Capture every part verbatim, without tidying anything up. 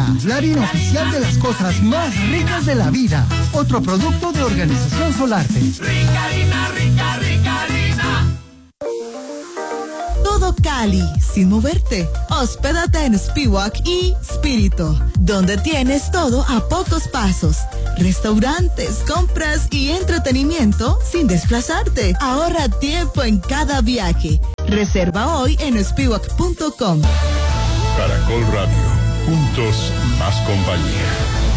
Carolina, la harina oficial de las cosas más ricas de la vida. Otro producto de Organización Solarte. Rica harina, rica, rica harina. Todo Cali, sin moverte. Hospédate en Spiwak y Spirito, donde tienes todo a pocos pasos. Restaurantes, compras y entretenimiento sin desplazarte. Ahorra tiempo en cada viaje. Reserva hoy en spiwak punto com. Caracol Radio, juntos más compañía.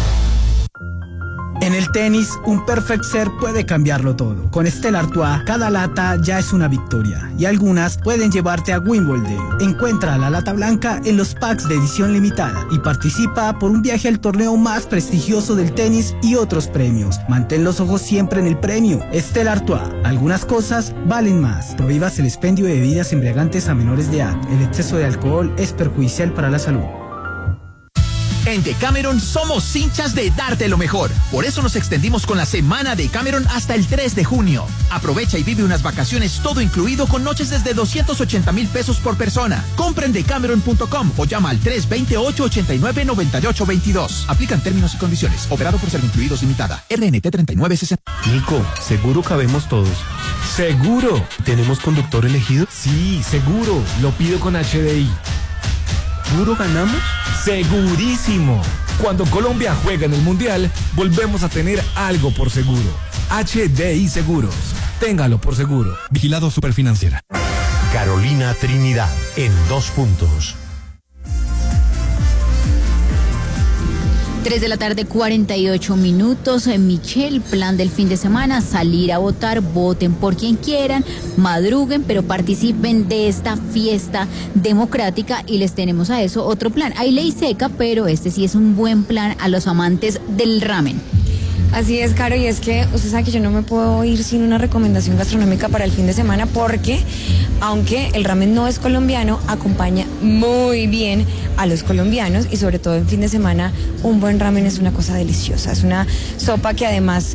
En el tenis, un perfect serve puede cambiarlo todo. Con Stella Artois, cada lata ya es una victoria y algunas pueden llevarte a Wimbledon. Encuentra la lata blanca en los packs de edición limitada y participa por un viaje al torneo más prestigioso del tenis y otros premios. Mantén los ojos siempre en el premio. Stella Artois, algunas cosas valen más. Prohíbas el expendio de bebidas embriagantes a menores de edad. El exceso de alcohol es perjudicial para la salud. En Decameron somos hinchas de darte lo mejor. Por eso nos extendimos con la semana de Decameron hasta el tres de junio. Aprovecha y vive unas vacaciones todo incluido con noches desde doscientos ochenta mil pesos por persona. Compra en decameron punto com o llama al tres dos ocho, ocho nueve, nueve ocho dos dos. Aplican términos y condiciones. Operado por Servincluidos Limitada. R N T treinta y nueve sesenta. Nico, ¿seguro cabemos todos? ¡Seguro! ¿Tenemos conductor elegido? Sí, seguro. Lo pido con H D I. ¿Seguro ganamos? ¡Segurísimo! Cuando Colombia juega en el Mundial, volvemos a tener algo por seguro. H D I Seguros. Téngalo por seguro. Vigilado Superfinanciera. Carolina Trinidad, en dos puntos. tres de la tarde, cuarenta y ocho minutos. Michelle, plan del fin de semana, salir a votar, voten por quien quieran, madruguen, pero participen de esta fiesta democrática y les tenemos a eso otro plan. Hay ley seca, pero este sí es un buen plan a los amantes del ramen. Así es, Caro, y es que usted sabe que yo no me puedo ir sin una recomendación gastronómica para el fin de semana porque, aunque el ramen no es colombiano, acompaña muy bien a los colombianos y sobre todo en fin de semana un buen ramen es una cosa deliciosa. Es una sopa que además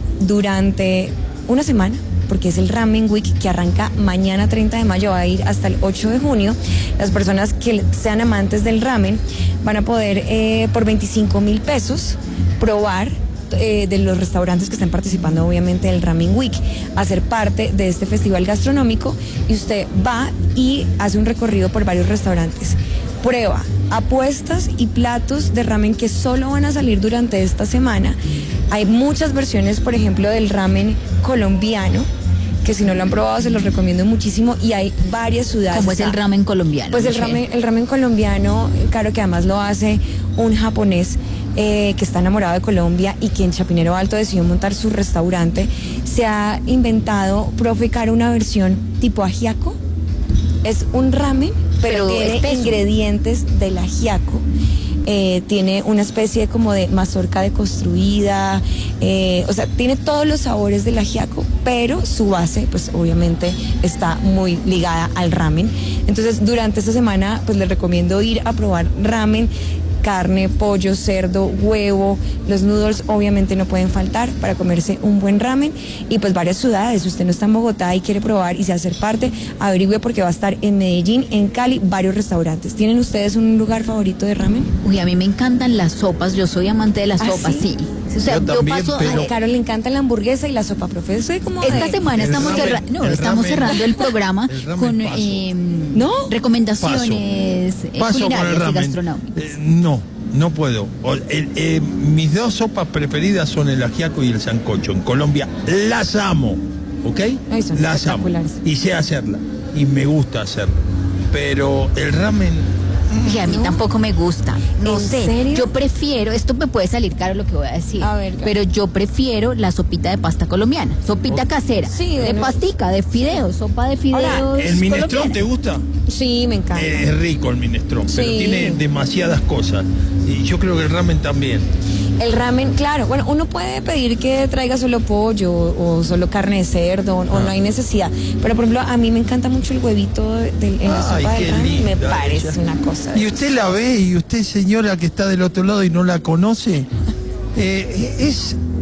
durante una semana, porque es el Ramen Week que arranca mañana treinta de mayo, va a ir hasta el ocho de junio. Las personas que sean amantes del ramen van a poder eh, por veinticinco mil pesos probar Eh, de los restaurantes que están participando obviamente del Ramen Week, hacer parte de este festival gastronómico y usted va y hace un recorrido por varios restaurantes. Prueba apuestas y platos de ramen que solo van a salir durante esta semana. Hay muchas versiones, por ejemplo, del ramen colombiano, que si no lo han probado se los recomiendo muchísimo, y hay varias ciudades. ¿Cómo es el ramen colombiano? Pues el ramen, el ramen colombiano, claro que además lo hace un japonés eh, que está enamorado de Colombia y que en Chapinero Alto decidió montar su restaurante. Se ha inventado, profe Caro, una versión tipo ajiaco. Es un ramen, pero, pero tiene espeso. Ingredientes del ajiaco. Eh, tiene una especie como de mazorca deconstruida, eh, o sea, tiene todos los sabores del ajiaco, pero su base, pues obviamente está muy ligada al ramen. Entonces, durante esta semana, pues les recomiendo ir a probar ramen, carne, pollo, cerdo, huevo, los noodles obviamente no pueden faltar para comerse un buen ramen, y pues varias ciudades. Si usted no está en Bogotá y quiere probar y se hacer parte, averigüe porque va a estar en Medellín, en Cali, varios restaurantes. ¿Tienen ustedes un lugar favorito de ramen? Uy, a mí me encantan las sopas, yo soy amante de las ¿Ah, sopas, sí? sí. O sea, yo, yo paso pero... a Caro le encanta la hamburguesa y la sopa, profe. Soy como esta de... semana estamos, cerra... no, el estamos ramen, cerrando el programa el con paso. eh, ¿No? recomendaciones paso. Eh, Paso culinarias con el y ramen. gastronómicas. Eh, no, no puedo. O, el, eh, mis dos sopas preferidas son el ajiaco y el sancocho. En Colombia las amo, ¿ok? Ay, son las amo. Y sé hacerla. Y me gusta hacerla. Pero el ramen... Y a mí ¿No? tampoco me gusta. No ¿En sé. serio? Yo prefiero, esto me puede salir caro lo que voy a decir, A ver, pero yo prefiero la sopita de pasta colombiana, sopita casera, Sí, de de no- pastica, de fideos, sopa de fideos. Ahora, ¿El minestrón colombiana. te gusta? Sí, me encanta. Eh, es rico el minestrón, pero Sí. tiene demasiadas cosas. Y yo creo que el ramen también. El ramen, claro, bueno, uno puede pedir que traiga solo pollo o solo carne de cerdo, o no hay necesidad. Pero, por ejemplo, a mí me encanta mucho el huevito de, de- en la Ay, sopa qué del ramen. linda Me parece ella. una cosa. Y usted la ve, y usted, señora que está del otro lado y no la conoce, eh, es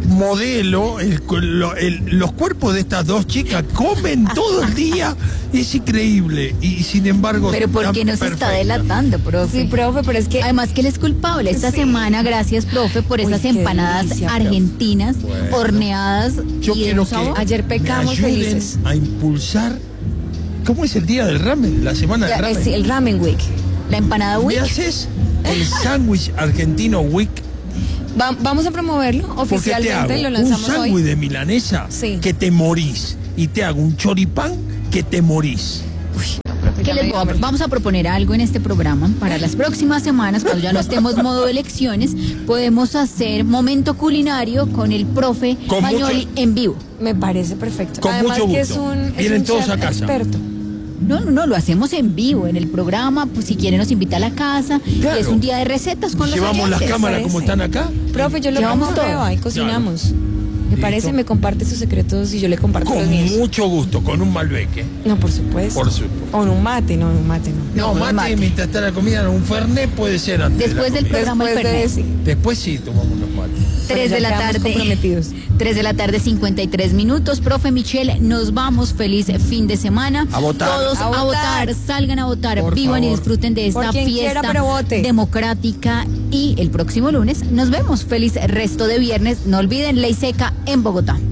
modelo, el- lo- el- los cuerpos de estas dos chicas comen todo el día, es increíble. Y sin embargo. Pero ¿por qué están nos está perfectas. delatando, profe? Sí, profe, pero es que... Además que él es culpable. Esta Sí. semana, gracias, profe, por Uy, esas qué empanadas delicia, profe. argentinas, Bueno. horneadas Yo y de quiero un que sabor. Ayer pecamos me ayuden felices. a impulsar. ¿Cómo es el día del ramen? La semana del La- ramen. es el Ramen Week. La empanada ¿Me Wick. haces el sándwich argentino Week? Va- vamos a promoverlo Porque te oficialmente, hago lo un lanzamos sándwich hoy. de milanesa Sí. que te morís. Y te hago un choripán que te morís. ¿Qué Ya me les dio voy a- hambre. vamos a proponer algo en este programa para las próximas semanas, cuando ya no estemos modo elecciones, podemos hacer momento culinario con el profe Con Magnoli mucho- en vivo. Me parece perfecto. Con Además mucho que gusto. es un, es Vienen un todos chef a casa. experto. No, no, no, lo hacemos en vivo en el programa, pues si quiere nos invita a la casa, Claro. y es un día de recetas con los Llevamos las oyentes. cámaras como parece. están acá. Profe, yo lo Llevamos pongo todo. prueba y cocinamos. ¿Me Listo. parece? Me comparte sus secretos y yo le comparto los Con míos. mucho gusto, con un malbeque. No, por supuesto. Por supuesto. O en un mate, no, en un mate no. No, No, mate, mate. mientras está la comida, un fernet puede ser antes. de la Después del comida. programa el Después de Fernet. sí. Después sí tomamos los mates. tres ya de la quedamos tarde. comprometidos. tres de la tarde, cincuenta y tres minutos. Profe Michelle, nos vamos. Feliz fin de semana. A votar. Todos A a, votar. votar. Salgan a votar. Por Vivan y favor. disfruten de Por esta quien quiera, fiesta pero vote. democrática. Y el próximo lunes nos vemos. Feliz resto de viernes. No olviden Ley Seca en Bogotá.